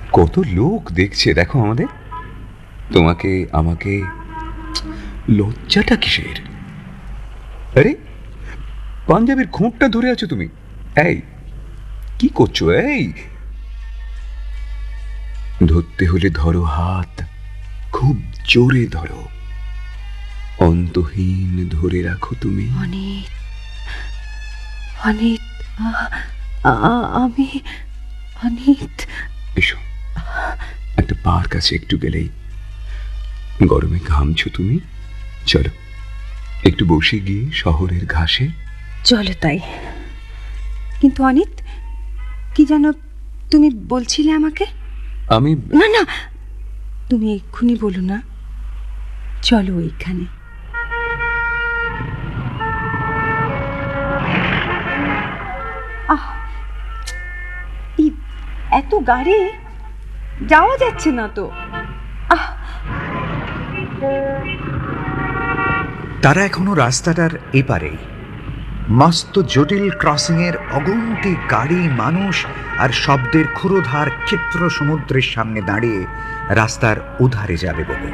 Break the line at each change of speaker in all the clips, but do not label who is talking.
কত লোক দেখছে দেখো আমাদের। তোমাকে আমাকে, লজ্জাটা কিসের? আরে পাঞ্জাবির খুঁটটা ধরে আছো তুমি। এই কি করছো? এই ধরতে হলে ধরো হাত, খুব জোরে ধরো, অন্তহীন ধরে রাখো তুমি।
অনিত, অনিত, আমি অনিত।
এসো, একটা পার্ক আছে একটু গেলেই। গরমে ঘামছো তুমি, চলো একটু বসে গিয়ে শহরের ঘাসে।
চলো তাই। কিন্তু অনিত, কি যেন তুমি বলছিলে আমাকে?
আমি
না না, তুমি এক্ষুনি বলো না। চলো ওইখানে। এত গাড়ি, যাওয়া যাচ্ছে না তো।
তারা এখনো রাস্তাটার এপারেই। মস্ত জটিল ক্রসিং এর অগুন্তি গাড়ি, মানুষ আর শব্দের ক্ষুরোধার ক্ষিপ্র সমুদ্রের সামনে দাঁড়িয়ে রাস্তার উধারে যাবে বলে।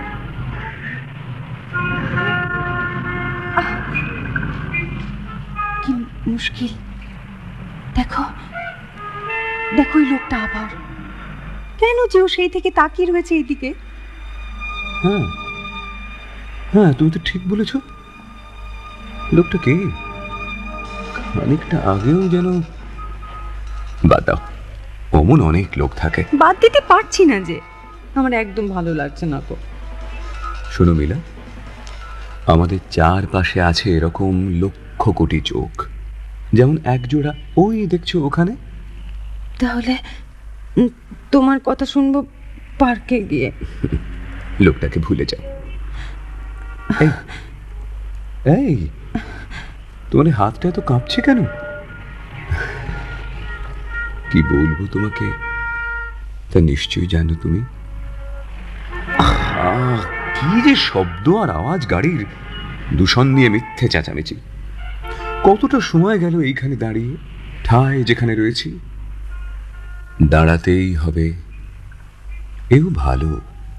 কি মুশকিল। দেখো দেখো, ওই লোকটা আবার কেন যে ও সেই থেকে তাকিয়ে রয়েছে এইদিকে।
হ্যাঁ হ্যাঁ, তুমি তো ঠিক বলেছ। লোকটা কে? খানিকটা আগেও যেন। বাদ দাও, অমন অনেক লোক থাকে।
বাদ দিতে পারছি না যে, আমার একদম ভালো লাগছে না তো।
শোনো মিলা, আমাদের চারপাশে আছে এরকম লক্ষ কোটি চোখ, যেমন একজোড়া ওই দেখছো ওখানে।
তাহলে তোমার কথা শুনবো পার্কে গিয়ে।
লোকটাকে ভুলে যাও। এই এই, তোমার হাতটা এত কাঁপছে কেন? কি বলবো তোমাকে, তা নিশ্চয়ই জানো তুমি। কি যে শব্দ আর আওয়াজ গাড়ির, দূষণ নিয়ে মিথ্যে চেঁচামেচি। কতটা সময় গেল এইখানে দাঁড়িয়ে, ঠায় যেখানে রয়েছি। দাঁড়াতেই হবে। এও ভালো,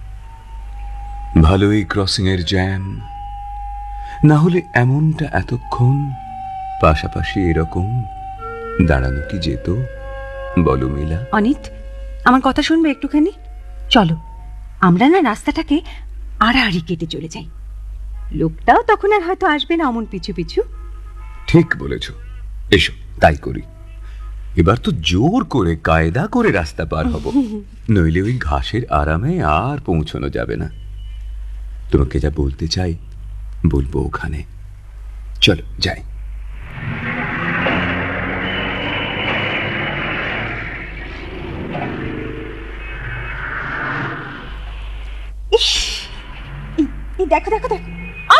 ভালোই ক্রসিং এর জ্যাম। না হলে এমনটা এতক্ষণ পাশাপাশি এরকম দাঁড়ানো কি যেত বলো মিলা?
অনিত, আমার কথা শুনবে একটুখানি? চলো আমরা না রাস্তাটাকে আড়াআড়ি কেটে চলে যাই। লোকটাও তখন আর হয়তো আসবে না অমন পিছু পিছু।
ঠিক বলেছ, এসো তাই করি। এবার তো জোর করে কায়দা করে রাস্তা পার হব, নইলে ওই ঘাসের আরামে আর পৌঁছানো যাবে না। তোমাকে যা বলতে চাই বলবো ওখানে। চলো যাই।
দেখো দেখো দেখো,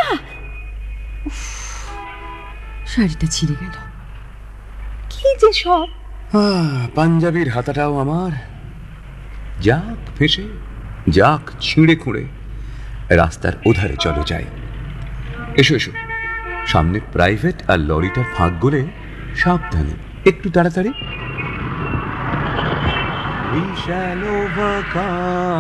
শাড়িটা ছিঁড়ে গেল। কি যে সব।
পাঞ্জাবির হাতাটাও আমার। যাক ফেঁসে, যাক ছিঁড়ে খুঁড়ে, রাস্তার ওধারে চলো যাই। এসো এসো, সামনে প্রাইভেট আর লরিটার ফাঁক গলে সাবধানে, একটু তাড়াতাড়ি। We shall overcome.